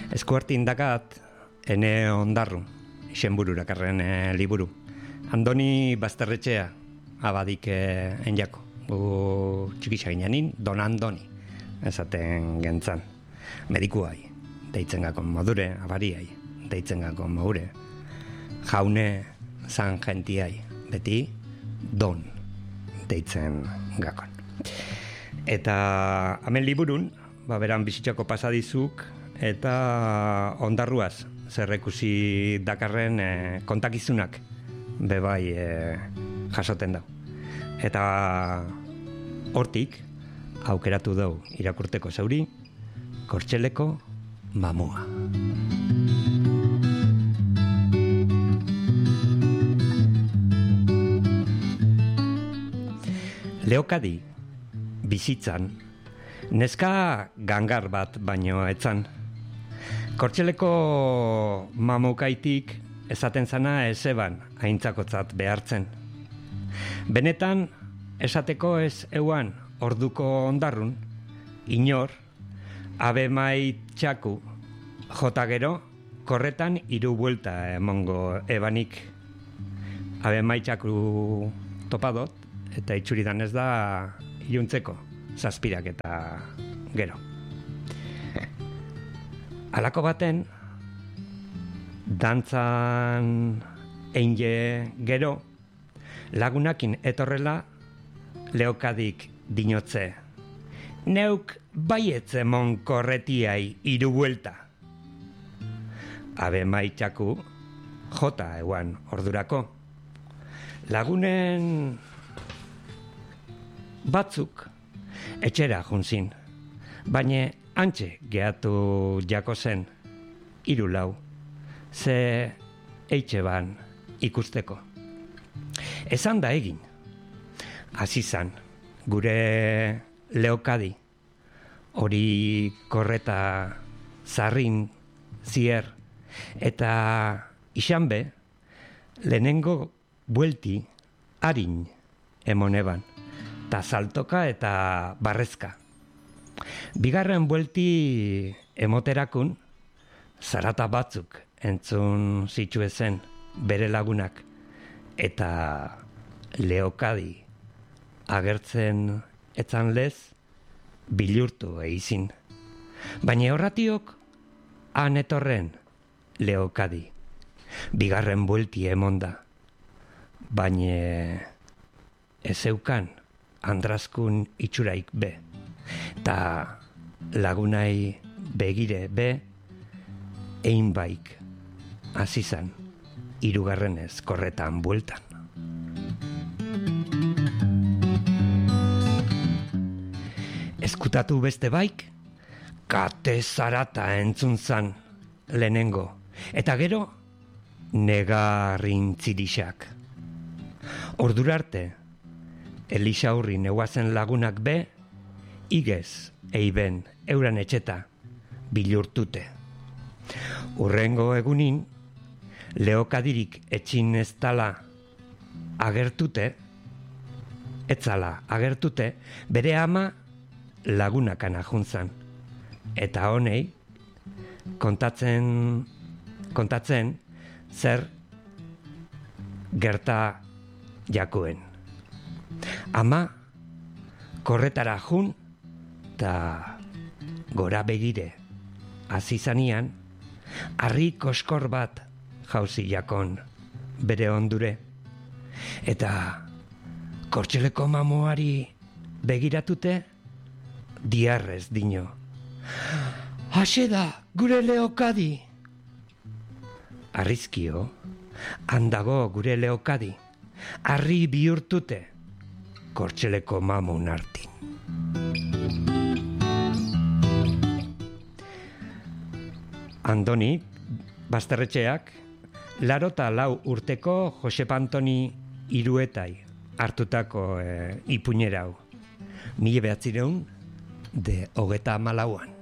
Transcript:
Eskuartin dakat, ene ondarru, izenbururakarren liburu. Andoni Basterretxea, abadik enjako. Gu txikisa ginenin, Don Andoni, esaten gentzan. Medikuai, deitzen gakon modure, abariai, deitzen gakon modure. Jaune, zan gentiai, beti Don, deitzen gakon. Eta hemen liburun, beran bizitzako pasadizuk, eta ondarruaz zerrekusi dakarren kontakizunak bebai jasoten dau. Eta hortik aukeratu dau irakurteko zauri Kortxeleko mamua. Leokadi bizitzan neska gangar bat baino etzan. Kortxeleko mamukaitik esaten zana ezeban aintzakotzat behartzen. Benetan esateko ez euan orduko ondarrun, inor, abe maitxaku jota gero, korretan 3 buelta emongo ebanik. Abe maitxaku topadot, eta itxuridan ez da iluntzeko, 7 eta gero. Halako baten, dantzan einge gero, lagunakin etorrela Leokadik dinotze. Neuk baietze mon korretiai 3 buelta. Abe maitxaku jota euan ordurako. Lagunen batzuk etxera junzin, baina antxe gehatu jako zen 3-4, ze eitxe ban ikusteko. Esan da egin, hasi zan, gure Leokadi, hori korreta zarrin zier, eta isan be, lehenengo buelti harin emoneban, ta saltoka eta barrezka. Bigarren buelti emoterakun, zarata batzuk entzun zituen bere lagunak, eta Leokadi agertzen etzan lez, bilurtu eizin. Baina horratiok, han etorren Leokadi, bigarren buelti emonda, baina ez eukan andrazkun itxuraik be, ta lagunai begire be, einbaik azizan, 3 korretan bueltan. Eskutatu beste baik, kate zarata entzun zan lehenengo, eta gero negarrintzirixak. Ordurarte, Elixaurri neuazen lagunak be, igez eiben euran etxeta bilurtute. Urrengo egunin, Leokadirik etxin ez tala agertute, etzala agertute, bere ama lagunakana juntzan. Eta honei, kontatzen zer gerta jakuen. Ama korretara jun, eta gora begire azizanian, harri koskor bat jauzi jakon bere ondure. Eta Kortxeleko mamuari begiratute, diarrez dino. Hase da, gure Leokadi! Arrizkio, handago gure Leokadi, harri bihurtute, Kortxeleko mamun hartin. Andoni Basterretxeak 84 urteko Josep Antoni Iruetai hartutako ipuñera hau. 1924an.